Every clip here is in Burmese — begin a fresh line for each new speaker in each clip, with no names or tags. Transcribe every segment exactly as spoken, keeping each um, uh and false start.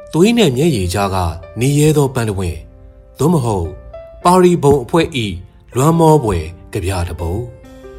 သွေးနဲ့မျက်ရည်ကြားကနေရဲသောပန်းတဝင်းသို့မဟုတ်ပါရီဘုံအဖွဲ့ဤလွမ်းမောပွဲကြပြတပုတ်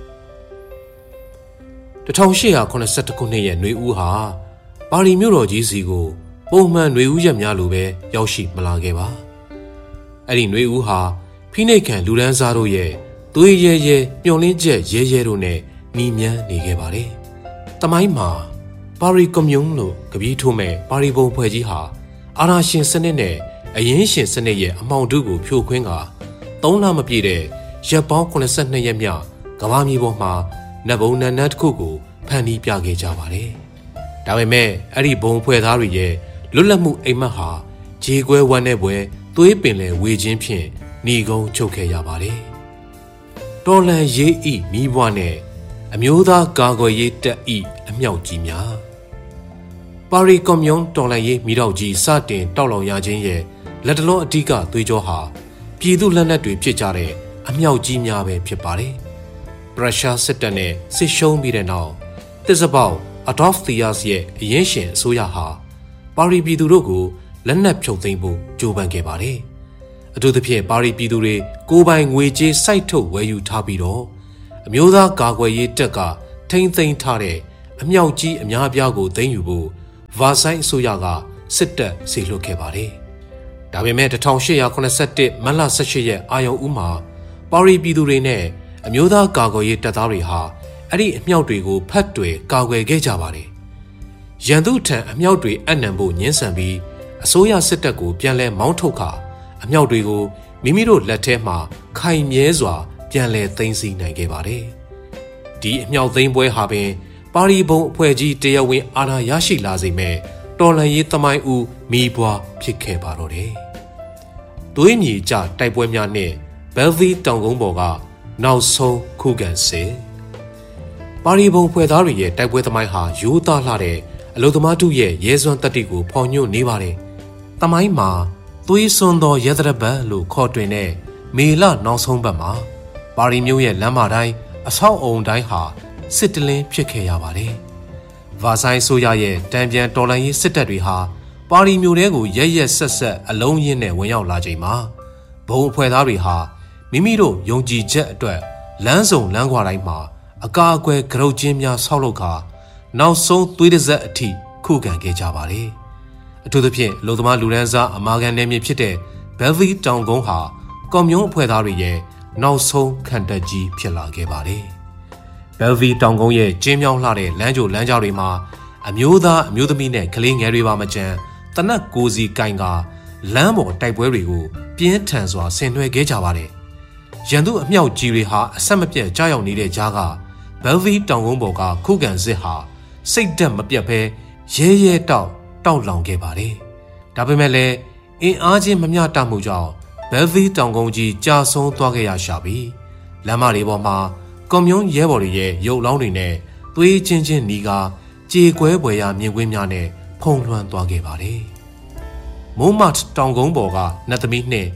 တစ်ထောင်ရှစ်ရာခုနှစ်ဆယ့်တစ်ခုနှစ်ရဲ့ຫນွေဦးဟာပါရီမြို့တော်ကြီးစီကိုပုံမှန်ຫນွေဦးရက်များလိုပဲရောက်ရှိမလာခဲ့ပါအဲ့ဒီຫນွေဦးဟာဖိနှိပ်ခံလူဒန်းစားတို့ရဲ့သွေးရဲရဲမျောလင်းချက်ရဲရဲတို့နဲ့နှီးမြန်းနေခဲ့ပါတယ်။တမိုင်းမှာပါရီကွန်မြူန်းလို့ကပီးထိုးမဲ့ပါရီဘုံဖွဲ့ကြီးဟာအာဏာရှင်စနစ်နဲ့အရင်းရှင်စနစ်ရဲ့အမှောင်တုကိုဖြိုခွင်းကသုံးလမပြည့်တဲ့ရက်ပေါင်းခုနှစ်ဆယ့်နှစ်ရက်မြောက်ကမ္ဘာမြေပေါ်မှာနတ်ဘုံနတ်နတ်တစ်ခုကိုဖန်တီးပြခဲ့ကြပါတယ်။ဒါပေမဲ့အဲ့ဒီဘုံဖွဲ့သားတွေရဲ့လွတ်လပ်မှုအိမ်မက်ဟာခြေကွဲဝမ်းနဲ့ပွဲသွေးပင်လယ်ဝေခြင်းဖြင့်ညီကုန်းချုပ်ခဲ့ရပါတယ်။တော်လန်ရေးဤမိဘွားနဲ့အမျိုးသားကာကွယ်ရေးတပ်ဤအမြောက်ကြီးများပါရီကွန်မြူန်းတော်လန်ရေးမိတော့ကြီးစတင်တောက်လောင်ရခြင်းရဲ့လက်တလုံးအဓိကသွေးကြောဟာပြည်သူလက်နက်တွေဖြစ်ကြတဲ့အမြောက်ကြီးများပဲဖြစ်ပါတယ်။ရုရှားစစ်တပ်နဲ့စစ်ရှုံးပြီးတဲ့နောက်သစ္စာပေါက်အဒေါ့ဖ်သီယာစ်ရဲ့အရင်ရှင်အစိုးရဟာပါရီပြည်သူတို့ကိုလက်နက်ဖြုတ်သိမ်းဖို့ကြိုးပမ်းခဲ့ပါတယ်။အထူးသဖြင့်ပါရီပြည်သူတွေကိုယ်ပိုင်ငွေကြေးစိုက်ထုတ်ဝယ်ယူထားပြီးတော့အမျိုးသားကာကွယ်ရေးတပ်ကထိမ့်သိမ်းထားတဲ့အမြောက်ကြီးအများအပြားကိုသိမ်းယူဖို့ဗာဆိုင်အစိုးရကစစ်တပ်ဆေလွှတ်ခဲ့ပါတယ်။ဒါပေမဲ့တစ်ထောင်ရှစ်ရာခုနှစ်ဆယ့်တစ်မတ်လဆယ့်ရှစ်ရက်အာရုံဦးမှာပါရီပြည်သူတွေနဲ့အမျိုးသားကာကွယ်ရေးတပ်သားတွေဟာအဲ့ဒီအမြောက်တွေကိုဖတ်တွေကာကွယ်ခဲ့ကြပါတယ်။ရန်သူထံအမြောက်တွေအနံဖို့ညှင်းဆန်ပြီးအစိုးရစစ်တပ်ကိုပြန်လဲမောင်းထုတ်ခါအမြောက်တွေကိုမိမိတို့လက်ထဲမှာခိုင်မြဲစွာပြန်လဲသိမ်းဆည်းနိုင်ခဲ့ပါတယ်။ဒီအမြောက်သိမ်းပွဲဟာပင်ပါရီဘုံအဖွဲ့ကြီးတရားဝင်အာဏာရရှိလာစေမဲ့တော်လှန်ရေးသမိုင်းဦးမိဘွားဖြစ်ခဲ့ပါတော့တယ်။သွေးမြေကျတိုက်ပွဲများနဲ့ဘယ်လ်ဗီတောင်ကုန်းပေါ်ကနောက်ဆုံးခုခံစစ်ပါရီဘုံဖွဲ့သားတွေရဲ့တိုက်ပွဲသမိုင်းဟာရိုးသားလှတဲ့အလုသမားတို့ရဲ့ရဲစွမ်းတက်တီကိုဖော်ညွှန်းနေပါတယ်။သမိုင်းမှာသွေးစွန်းသောရဲတရပတ်လို့ခေါ်တွင်တဲ့မေလနောက်ဆုံးပတ်မှာပါရီမြို့ရဲ့လမ်းမတိုင်းအဆောက်အုံတိုင်းဟာစစ်တလင်းဖြစ်ခဲ့ရပါတယ်။ဗာဆိုင်ဆိုရရဲ့တံပြန်တော်လှန်ရေးစစ်တပ်တွေဟာပါရီမြို့ထဲကိုရဲရဲဆက်ဆက်အလုံးရင်းနဲ့ဝင်ရောက်လာချိန်မှာဘုံအဖွဲ့သားတွေဟာမိမိတို့ယုံကြည်ချက်အတွက်လမ်းစုံလမ်းခွာတိုင်းမှာအကာအကွယ်ကြုတ်ချင်းများဆောက်လုပ်ခါနောက်ဆုံးသွေးတစ်စက်အထိခုခံခဲ့ကြပါတယ်။အထူးသဖြင့်လူသမားလူရန်စားအမာခံနယ်မြေဖြစ်တဲ့ဘယ်လ်ဗီတောင်ကုန်းဟာကွန်မြူန်းအဖွဲ့သားတွေရဲ့နောက်ဆုံးခံတပ်ကြီးဖြစ်လာခဲ့ပါတယ်။ဘယ်လ်ဗီတောင်ကုန်းရဲ့ကျင်းမြောင်းလှတဲ့လမ်းကြိုလမ်းကြားတွေမှာအမျိုးသားအမျိုးသမီးနဲ့ကလေးငယ်တွေပါမကျန်တနက်ကိုစီကင်ကလမ်းပေါ်တိုက်ပွဲတွေကိုပြင်းထန်စွာဆင်နွှဲခဲ့ကြပါတယ်။ရန်သူအမြောက်ကြီးတွေဟာအဆက်မပြတ်ကြားရောက်နေတဲ့ကြားကဘယ်လ်ဗီတောင်ကုန်းပေါ်ကခုခံစစ်ဟာစိတ်ဓာတ်မပြတ်ဘဲရဲရဲတောက်တောက်လောင်ခဲ့ပါတယ်။ဒါပေမဲ့လည်းအင်အားချင်းမမျှတမှုကြောင့်ဘယ်လ်ဗီတောင်ကုန်းကြီးကြာဆုံးသွားခဲ့ရရှာပြီးလမ်းမတွေပေါ်မှာကွန်မြူန်းရဲဘော်တွေရဲ့ရုပ်လောင်းတွေနဲ့သွေးချင်းချင်းနီးကာကြေကွဲပွေရာမြင်ကွင်းများနဲ့ဖုံလွှမ်းသွားခဲ့ပါတယ်။မိုးမတ်တောင်ကုန်းပေါ်ကနတ်သမီးနှင့်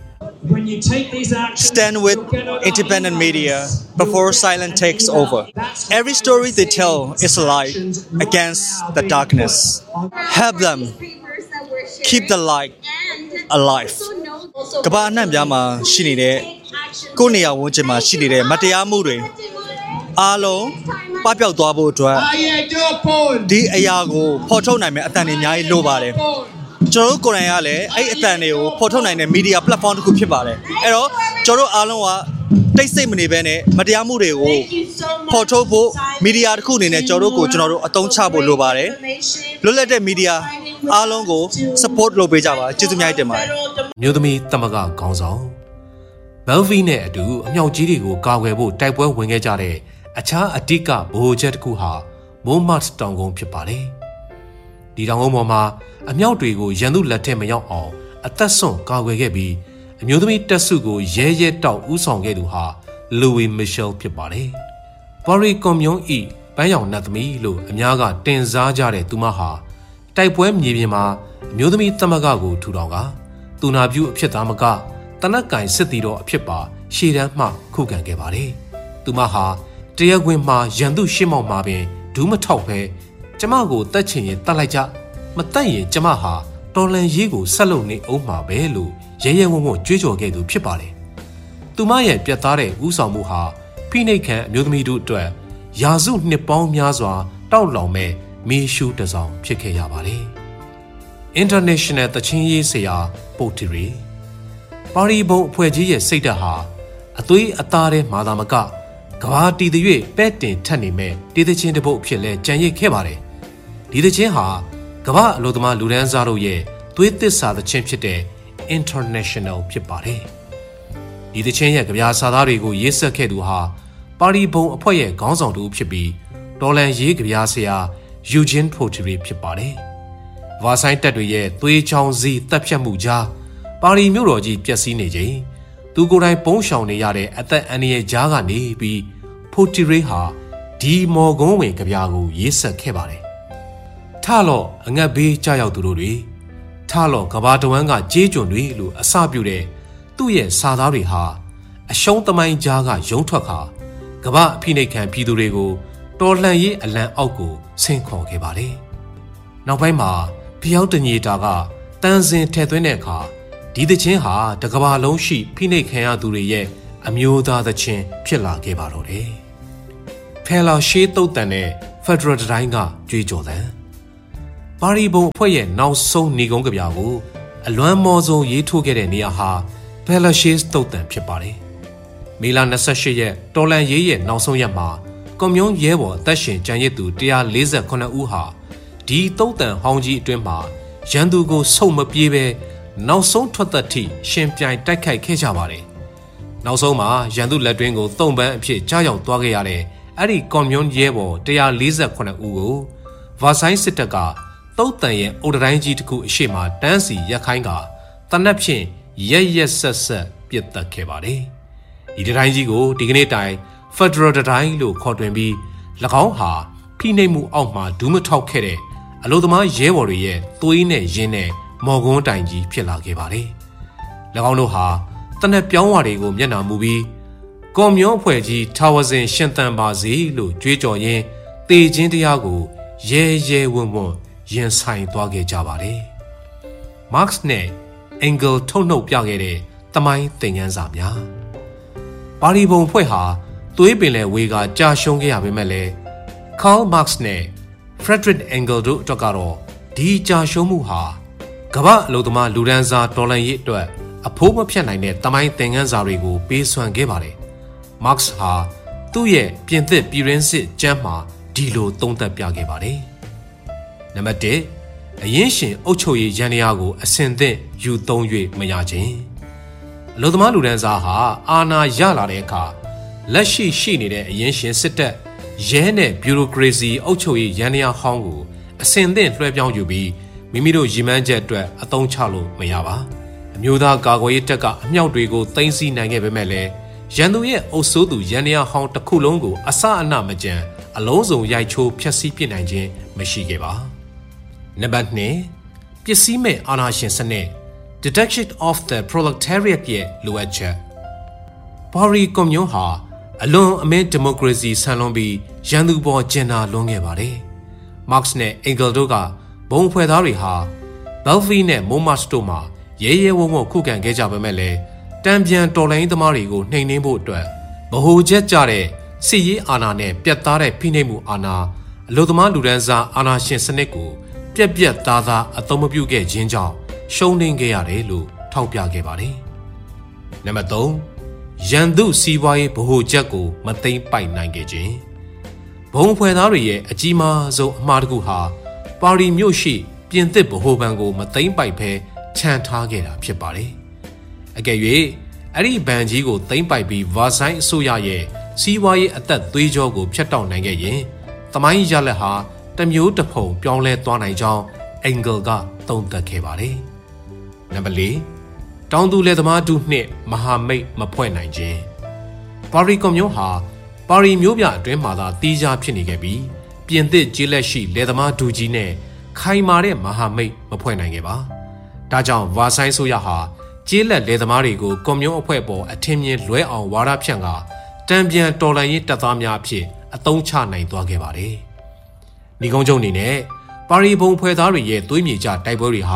Stand with independent media before silence takes over. Every story they tell is a light against the darkness. Help them keep the light alive. ကမ္ဘာအနှံ့ပြားမှာရှိနေတဲ့ကိုယ့်နေရာဝန်းကျင်မှာရှိနေတဲ့မတရားမှုတွေအားလုံးပပျောက်သွားဖို့အတွက်ဒီအရာကိုဖော်ထုတ်နိုင်မယ့်အသံတွေအများကြီးလိုပါတယ်ကျွန်တော်တို့ကိုယ်တိုင်ကလည်းအဲ့အသံတွေကိုဖော်ထုတ်နိုင်တဲ့ media platform တစ်ခုဖြစ်ပါတယ်အဲ့တော့ကျွန်တော်တို့အားလုံးကတိတ်ဆိတ်မနေဘဲနဲ့မတရားမှုတွေကိုဖော်ထုတ်ဖို့ media တစ်ခုအနေနဲ့ကျွန်တော်တို့ကိုကျွန်တော်တို့အသုံးချဖို့လိုပါတယ်လွတ်လပ်တဲ့ media အားလုံးကို support လုပ်ပေးကြပါကျေးဇူးများတင်ပါတယ်
မြို့သမီးတမကခေါင်းဆောင်ဘယ်လ်ဗီနဲ့အတူအမြောက်ကြီးတွေကိုကာကွယ်ဖို့တိုက်ပွဲဝင်ခဲ့ကြတဲ့အခြားအဓိကဗဟိုချက်တစ်ခုဟာမိုးမတ်တောင်ကုန်းဖြစ်ပါတယ်ဒီတောင်ကုန်းပေါ်မှာအမြောက်တွေကိုရန်သူလက်ထဲမရောက်အောင်အသက်ဆုံးကာကွယ်ခဲ့ပြီးအမျိုးသမီးတက်စုကိုရဲရဲတောက်ဥဆောင်ခဲ့သူဟာလူဝီမီရှယ်ဖြစ်ပါတယ်။ပါရီကွန်မြူန်းဤပန်းရောင်နတ်သမီးလို့အများကတင်စားကြတဲ့သူမဟာတိုက်ပွဲမြေပြင်မှာအမျိုးသမီးသမဂ္ဂကိုထူထောင်ကသူနာပြုအဖြစ်သားမကတနက်ကင်စစ်တီတော်အဖြစ်ပါရှေ့တန်းမှခုခံခဲ့ပါတယ်။သူမဟာတရားခွင်မှာရန်သူရှေ့မောက်မှာပင်ဒူးမထောက်ပဲကျမကိုတတ်ချင်ရင်တတ်လိုက်ကြမတတ်ရင်ကျမဟာတော်လန်ရေးကိုဆက်လုပ်နေအောင်မှာပဲလို့ရဲရဲဝံ့ဝံ့ကြွေးကြော်ခဲ့သူဖြစ်ပါတယ်။သူမရဲ့ပြတ်သားတဲ့ဥဆောင်မှုဟာဖိနှိပ်ခံအမျိုးသမီးတို့အတွက်ရာစုနှစ်ပေါင်းများစွာတောက်လောင်မဲ့မီးရှူးတစ်စောင်ဖြစ်ခဲ့ရပါတယ်။ International တချင်းရေးဆရာပုတ်တီရီပါရီဘုံအဖွဲ့ကြီးရဲ့စိတ်ဓာတ်ဟာအသွေးအသားထဲမှာသာမကကဘာတီတရွေ့ပဲ့တင်ထက်နေမဲ့တေးသချင်းတစ်ပုတ်ဖြစ်လဲကြံရစ်ခဲ့ပါတယ်။ဒီသချင်းဟာကမ္ဘာအလို့သမားလူဒန်းစားတို့ရဲ့သွေးသစ္စာသချင်းဖြစ်တဲ့ International ဖြစ်ပါတယ်။ဒီသချင်းရဲ့ကြပြာစာသားတွေကိုရေးဆက်ခဲ့သူဟာပါရီဘုံအဖွဲ့ရဲ့ခေါင်းဆောင်တူဖြစ်ပြီးတော်လန်ရေးကြပြာဆရာ Eugene Pottery ဖြစ်ပါတယ်။ဗာဆိုင်တပ်တွေရဲ့သွေးချောင်းစီးတပ်ဖြတ်မှုကြားပါရီမြို့တော်ကြီးပျက်စီးနေချိန်သူကိုယ်တိုင်ပုံရှောင်နေရတဲ့အသက်အန္တရာယ်ကြားကနေပြီး Pottery ဟာဒီမော်ကုန်းဝင်ကြပြာကိုရေးဆက်ခဲ့ပါတယ်။ထလော့အငတ်ဘေးကြောက်သူတို့တွေထလော့ကဘာတဝမ်းကကြေးကျွန်တွေလို့အစပြုတဲ့သူ့ရဲ့စာသားတွေဟာအရှုံးသမိုင်းကြားကရုံထွက်ခါကဘာအဖိနှိတ်ခံပြည်သူတွေကိုတော်လှန်ရေးအလံအောက်ကိုဆင့်ခေါ်ခဲ့ပါတယ်။နောက်ပိုင်းမှာဖျောက်တညေတာကတန်စင်ထည့်သွင်းတဲ့အခါဒီသချင်းဟာတကဘာလုံးရှိဖိနှိပ်ခံရသူတွေရဲ့အမျိုးသားသချင်းဖြစ်လာခဲ့ပါတော့တယ်။ဖဲလာရှေးတုတ်တန်တဲ့ Federal တိုင်းကကြွေးကြော်တယ်။ပါရီဘုံအဖွဲ့ရဲ့နောက်ဆုံးနေကုန်းကြပြကိုအလွမ်းမော်ဆုံးရေးထိုးခဲ့တဲ့နေရာဟာဖဲလာရှေးတုတ်တန်ဖြစ်ပါတယ်။မေလ၂၈ရက်တော်လန်ရေးရဲ့နောက်ဆုံးရက်မှာကွန်မြူန်းရဲဘော်အသက်ရှင်ကျန်ရစ်သူ၁၄၇ဦးဟာဒီတုတ်တန်ဟောင်းကြီးအတွင်းမှာရန်သူကိုဆုတ်မပြေးပဲနောက်ဆုံးထွက်သက်ထိရှင်ပြိုင်တိုက်ခိုက်ခဲ့ကြပါတယ်။နောက်ဆုံးမှာရန်သူလက်တွင်းကိုတုံပန်းအဖြစ်ကြားရောက်သွားခဲ့ရတဲ့အဲ့ဒီကွန်မြူန်းရဲဘော်၁၄၇ဦးကိုဗာဆိုင်စစ်တပ်ကတုတ်တန်ရဲ့အုတ်တိုင်းကြီးတစ်ခုအရှိမတန်းစီရက်ခိုင်းကတနက်ဖြင့်ရက်ရက်ဆက်ဆက်ပြစ်တက်ခဲ့ပါတယ်။ဒီတိုင်းကြီးကိုဒီကနေ့တိုင် Federal တိုင်းလို့ခေါ်တွင်ပြီး၎င်းဟာဖိနှိပ်မှုအောက်မှာဒူးမထောက်ခဲ့တဲ့အလို့သမားရဲဘော်တွေရဲ့သွေးနဲ့ရင်းနဲ့မော်ကွန်းတိုင်ကြီးဖြစ်လာခဲ့ပါတယ်။၎င်းတို့ဟာတနက်ပြောင်းဝါတွေကိုမျက်နှာမူပြီးကွန်မြူန်းအဖွဲ့ကြီးထာဝစဉ်ရှင်သန်ပါစေလို့ကြွေးကြော်ရင်းတေခြင်းတရားကိုရဲရဲဝံ့ဝံ့ရင်ဆိုင်သွားခဲ့ကြပါတယ်။ Marx နဲ့ Engels ထုတ်နှုတ်ပြခဲ့တဲ့သမိုင်းသင်ခန်းစာများပါရီဘုံအဖွဲ့ဟာသွေးပင်လယ်ဝေကကြာရှုံးခဲ့ရပေမဲ့လည်း Karl Marx နဲ့ Friedrich Engels တို့အတွက်ကတော့ဒီကြာရှုံးမှုဟာကမ္ဘာအလို့သမားလူဒန်းစားတော်လှန်ရေးအတွက်အဖိုးမဖြတ်နိုင်တဲ့သမိုင်းသင်ခန်းစာတွေကိုပေးစွမ်းခဲ့ပါတယ်။ Marx ဟာသူ့ရဲ့ပြင်သစ်ပြည်ရင်းစစ်ကျမ်းမှာဒီလိုသုံးသပ်ပြခဲ့ပါတယ်။နံပါတ်၁အရင်းရှင်အုပ်ချုပ်ရေးယန္တရားကိုအစဉ်သင့်ယူသုံး၍မရခြင်းအလို့သမားလူဒန်းစားဟာအာဏာရလာတဲ့အခါလက်ရှိရှိနေတဲ့အရင်းရှင်စစ်တပ်ရဲနဲ့ဘျူရိုကရေစီအုပ်ချုပ်ရေးယန္တရားဟောင်းကိုအစဉ်သင့်လွှဲပြောင်းယူပြီးမိမိတို့ရည်မှန်းချက်အတွက်အသုံးချလို့မရပါအမျိုးသားကာကွယ်ရေးတပ်ကအမြောက်တွေကိုသိမ်းဆည်းနိုင်ခဲ့ပေမဲ့လည်းရန်သူရဲ့အုပ်စိုးသူယန္တရားဟောင်းတစ်ခုလုံးကိုအစအနမကြံအလုံးစုံရိုက်ချိုးဖျက်ဆီးပစ်နိုင်ခြင်းမရှိခဲ့ပါနံပါတ်၂ပစ္စည်းမဲ့အာဏာရှင်စနစ် Detection of the Proletariat ရဲ့လိုအပ်ချက်ပါရီကွန်မြူန်းဟာအလွန်အမင်းဒီမိုကရေစီဆန်လွန်ပြီးရန်သူပေါ်ကျင်နာလွန်ခဲ့ပါတယ်။ Marx နဲ့ Engels တို့ကဘုံဖွဲ့သားတွေဟာ Belfry နဲ့ Montmartre တို့မှာရဲရဲဝံ့ဝံ့ခုခံခဲ့ကြပေမဲ့လည်းတံပြန်တော်လှန်ရေးသမားတွေကိုနှိမ်နင်းဖို့အတွက်ဗဟိုချက်ကြတဲ့စစ်ရေးအာဏာနဲ့ပြတ်သားတဲ့ဖိနှိပ်မှုအာဏာအလို့သမားလူဒန်းစားအာဏာရှင်စနစ်ကိုပြက်ပြက်သားသားအသုံးမပြုခဲ့ခြင်းကြောင့်ရှုံးနိမ့်ခဲ့ရတယ်လို့ထောက်ပြခဲ့ပါတယ်။နံပါတ်၃ရန်သူစီးပွားရေးဗဟိုချက်ကိုမသိမ့်ပိုက်နိုင်ခဲ့ခြင်းဘုံဖွဲ့သားတွေရဲ့အကြီးမားဆုံးအမှားတစ်ခုဟာပါရီမြို့ရှိပြင်သစ်ဗဟိုဘဏ်ကိုမသိမ့်ပိုက်ဘဲခြံထားခဲ့တာဖြစ်ပါတယ်။အကယ်၍အဲ့ဒီဘဏ်ကြီးကိုသိမ့်ပိုက်ပြီးဗာဆိုင်အစိုးရရဲ့စီးပွားရေးအသက်သွေးကြောကိုဖျက်တောက်နိုင်ခဲ့ရင်သမိုင်းရလက်ဟာတမျိုးတစ်ဖုံပြောင်းလဲသွားနိုင်ကြောင်းအင်ဂယ်ကသုံးသပ်ခဲ့ပါတယ်။နံပါတ်၄တောင်သူလယ်သမားတို့နှင့်မဟာမိတ်မဖွဲ့နိုင်ခြင်းပါရီကွန်မြူန်းဟာပါရီမြို့ပြအတွင်းမှာသာတီးခြားဖြစ်နေခဲ့ပြီးပြင်သစ်ကျေးလက်ရှိလယ်သမားဒူကြီးနဲ့ခိုင်မာတဲ့မဟာမိတ်မဖွဲ့နိုင်ခဲ့ပါဒါကြောင့်ဗာဆိုင်ဆိုရဟာကျေးလက်လယ်သမားတွေကိုကွန်မြူန်းအဖွဲ့ပေါ်အထင်မြင်လွဲအောင်ဝါဒဖြန့်ကတံပြန်တော်လှန်ရေးတပ်သားများအဖြစ်အသုံးချနိုင်သွားခဲ့ပါတယ်။ဒီကုန်းချုပ်အနေနဲ့ပါရီဘုံဖွဲ့သားတွေရဲ့သွေးမြေကျတိုက်ပွဲတွေဟာ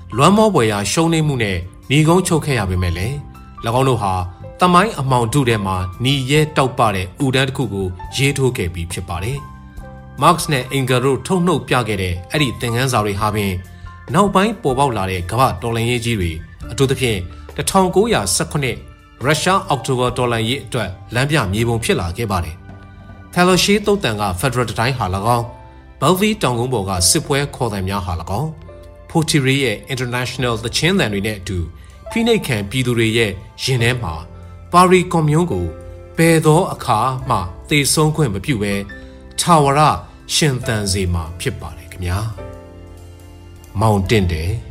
လွမ်းမောပွေရာရှုံးနေမှုနဲ့ညီကုန်းချုပ်ခဲ့ရပေမဲ့လည်း၎င်းတို့ဟာတမိုင်းအမောင်တုထဲမှာညီရဲတောက်ပတဲ့ဥဒန်းတစ်ခုကိုရေးထိုးခဲ့ပြီးဖြစ်ပါတယ်။ Marx နဲ့ Engels တို့ထုတ်နှုတ်ပြခဲ့တဲ့အဲ့ဒီသင်ခန်းစာတွေဟာပင်နောက်ပိုင်းပေါ်ပေါက်လာတဲ့ကမ္ဘာတော်လှန်ရေးကြီးတွေအထူးသဖြင့်၁၉၁၈ရုရှားအောက်တိုဘာတော်လှန်ရေးအတွက်လမ်းပြမြေပုံဖြစ်လာခဲ့ပါတယ်။ Fellowship တုတ်တန်က Federal တိုင်းဟာ၎င်း Belfast တောင်ကုန်းပေါ်ကစစ်ပွဲခေါ်သံများဟာ၎င်း Pottery ရဲ့ International သချင်းသံတွေနဲ့အတူဖိနှိပ်ခံပြည်သူတွေရဲ့ရင်ထဲမှာပါရီကွန်မြူန်းကိုဘယ်သောအခါမှသေဆုံးခွင့်မပြုဘဲထာဝရရှင်သန်စေမှာဖြစ်ပါတယ်ခင်ဗျာ။မောင်တင့်တယ်